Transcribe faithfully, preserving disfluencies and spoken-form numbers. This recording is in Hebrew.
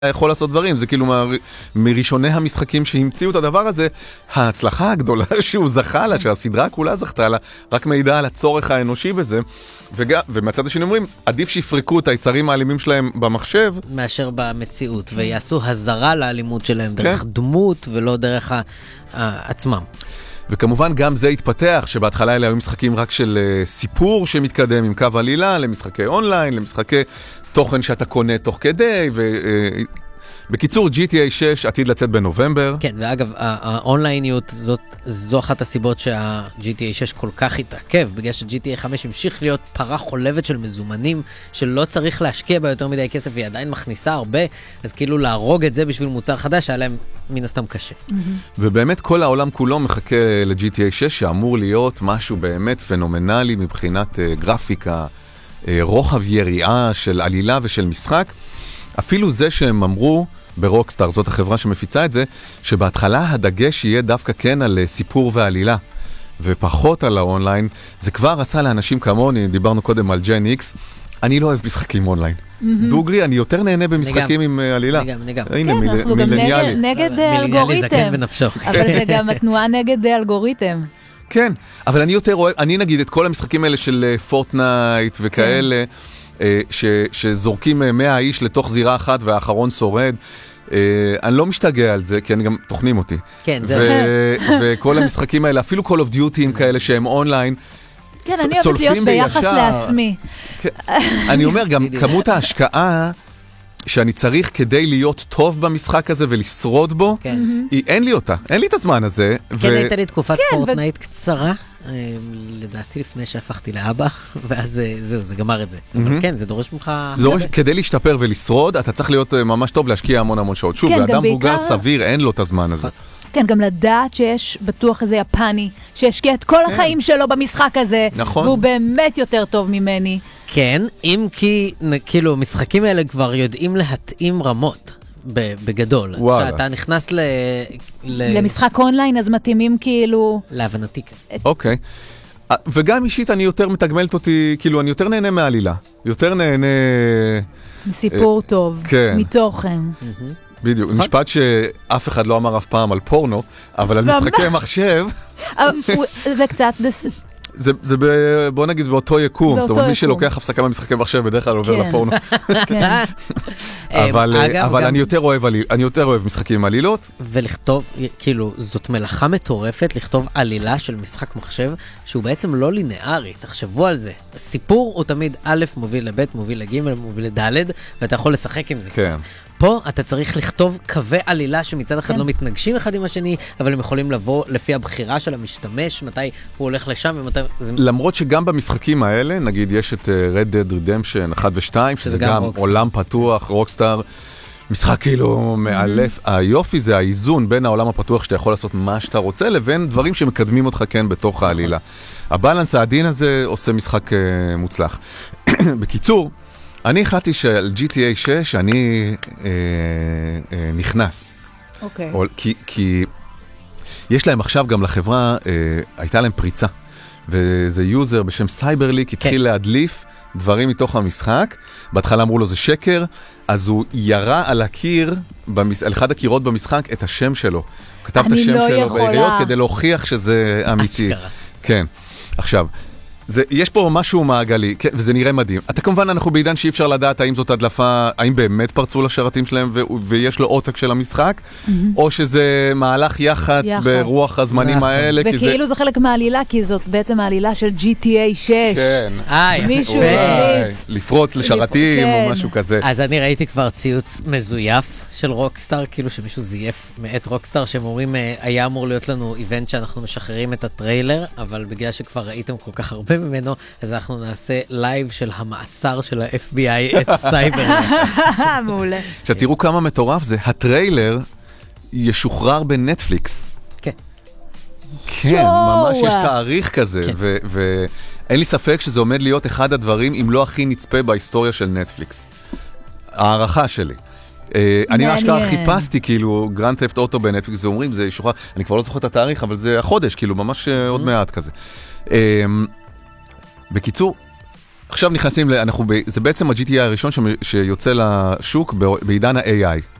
יכול לעשות דברים, זה כאילו מ- מראשוני המשחקים שהמציאו את הדבר הזה, ההצלחה הגדולה שהוא זכה לה, שהסדרה כולה זכתה לה, רק מעידה על הצורך האנושי בזה, וג... ומצד השני אומרים, עדיף שיפרקו את היצרים האלימים שלהם במחשב, מאשר במציאות, ויעשו הזרה לאלימות שלהם דרך דמות ולא דרך ה- עצמם. וכמובן גם זה התפתח, שבהתחלה אלה היו משחקים רק של uh, סיפור שמתקדם עם קו עלילה, למשחקי אונליין, למשחקי תוכן שאתה קונה תוך כדי, ו... Uh, בקיצור, ג'י טי איי שש עתיד לצאת בנובמבר. כן, ואגב, האונלייניות זאת, זו אחת הסיבות שה-ג'י טי איי שש כל כך התעכב, בגלל ש-ג'י טי איי חמש המשיך להיות פרה חולבת של מזומנים, שלא צריך להשקיע בה יותר מדי כסף, והיא עדיין מכניסה הרבה, אז כאילו להרוג את זה בשביל מוצר חדש, היה להם מן הסתם קשה. ובאמת כל העולם כולו מחכה ל-ג'י טי איי שש, שאמור להיות משהו באמת פנומנלי מבחינת uh, גרפיקה, uh, רוחב יריעה של עלילה ושל משחק. אפילו זה שהם אמרו, ברוקסטאר, זאת החברה שמפיצה את זה, שבהתחלה הדגש יהיה דווקא כן על סיפור ועלילה, ופחות על האונליין. זה כבר עשה לאנשים כמוני, דיברנו קודם על ג'ן איקס, אני לא אוהב משחקים אונליין. דוגרי, אני יותר נהנה במשחקים עם עלילה. אני גם, אני גם. הנה, כן, אנחנו גם מילניאלי. נגד מילניאלי אלגוריתם. זקן בנפשו. אבל זה גם התנועה נגד אלגוריתם. כן, אבל אני יותר אוהב, אני נגיד את כל המשחקים האלה של פורטנייט וכאלה, ש, שזורקים מאה איש לתוך זירה אחת והאחרון שורד. אני לא משתגע על זה, כי אני גם תוכנים אותי. כן, זה... וכל המשחקים האלה, אפילו Call of Duty כאלה שהם אונליין, כן, אני אוהבת להיות ביחס לעצמי. אני אומר, גם כמות ההשקעה שאני צריך כדי להיות טוב במשחק הזה ולשרוד בו, אין לי אותה, אין לי את הזמן הזה. כן, הייתה לי תקופת פורטנייט קצרה, לדעתי לפני שהפכתי לאבא, ואז זהו, זה גמר את זה. אבל כן, זה דורש ממך... כדי להשתפר ולשרוד, אתה צריך להיות ממש טוב להשקיע המון המון שעות. שוב, לאדם מבוגר סביר, אין לו את הזמן הזה. כן, גם לדעת שיש בטוח איזה יפני, שהשקיע את כל החיים שלו במשחק הזה, והוא באמת יותר טוב ממני. כן, אם כי, כאילו, המשחקים האלה כבר יודעים להתאים רמות. בגדול. שאתה נכנס ל... למשחק אונליין, אז מתאימים כאילו... להבנתי. אוקיי. וגם אישית אני יותר מתגמלת אותי, כאילו אני יותר נהנה מהעלילה. יותר נהנה... מסיפור טוב. כן. מתוכן. בדיוק. משפט שאף אחד לא אמר אף פעם על פורנו, אבל על משחקי מחשב... זה קצת... זה, זה ב, בוא נגיד באותו יקום, זאת אומרת, מי שלוקח הפסקה במשחקי מחשב בדרך כלל עובר לפורנו. אבל, אבל אני יותר אוהב, אני יותר אוהב משחקים עם עלילות. ולכתוב, כאילו, זאת מלאכה מטורפת, לכתוב עלילה של משחק מחשב, שהוא בעצם לא לינארי, תחשבו על זה. הסיפור הוא תמיד א' מוביל לב', מוביל לג', מוביל לד', ואתה יכול לשחק עם זה. כן. פה אתה צריך לכתוב קווי עלילה שמצד אחד לא מתנגשים אחד עם השני, אבל הם יכולים לבוא לפי הבחירה של המשתמש, מתי הוא הולך לשם ומתי... למרות שגם במשחקים האלה, נגיד יש את Red Dead Redemption אחת ושתיים, שזה גם עולם פתוח, רוקסטאר, משחק כאילו מאלף. היופי זה האיזון בין העולם הפתוח שאתה יכול לעשות מה שאתה רוצה, לבין דברים שמקדמים אותך כן בתוך העלילה. הבלנס העדין הזה עושה משחק מוצלח. בקיצור, אני החלטתי שעל ג'י טי איי שש אני אה, אה, נכנס. אוקיי. Okay. כי, כי יש להם עכשיו גם לחברה, אה, הייתה להם פריצה. וזה יוזר בשם סייברליק, התחיל okay. להדליף דברים מתוך המשחק. בהתחלה אמרו לו זה שקר, אז הוא ירה על הקיר, במש... על אחד הקירות במשחק, את השם שלו. הוא כתב את השם לא שלו יכולה. בעיריות כדי להוכיח שזה אמיתי. אשכרה. כן. עכשיו, זה, יש פה משהו מעגלי, כן, וזה נראה מדהים. אתה כמובן, אנחנו בעידן שאי אפשר לדעת האם זאת הדלפה, האם באמת פרצו לשרתים שלהם ו- ויש לו עותק של המשחק, mm-hmm. או שזה מהלך יח"צ, יח"צ. ברוח הזמנים יח"צ. האלה. וכאילו זה... זה חלק מהעלילה, כי זאת בעצם העלילה של ג'י טי איי שש. כן. איי, מישהו אולי, לפרוץ לשרתים כן. או משהו כזה. אז אני ראיתי כבר ציוץ מזויף של רוקסטאר, כאילו שמישהו זייף מאת רוקסטאר, שהם אומרים, היה אמור להיות לנו איבנט שאנחנו משחררים את הטריילר, אבל בגלל שכבר ראיתם כל כך הרבה ממנו, אז אנחנו נעשה לייב של המעצר של ה-אף בי איי את סייבר. מעולה. עכשיו תראו כמה מטורף זה, הטריילר ישוחרר בנטפליקס. כן. כן, ממש יש תאריך כזה, ואין לי ספק שזה עומד להיות אחד הדברים, אם לא הכי נצפה בהיסטוריה של נטפליקס. הערכה שלי. אני מהשקעה חיפשתי כאילו גרנד ת'פט אוטו בנטפליקס, זה אומרים, זה ישוחרר, אני כבר לא זוכר את התאריך, אבל זה החודש, כאילו ממש עוד מעט כזה. בקיצור, עכשיו נכנסים, אנחנו ב, זה בעצם ה-ג'י טי איי הראשון שיוצא לשוק בעידן ה-איי איי.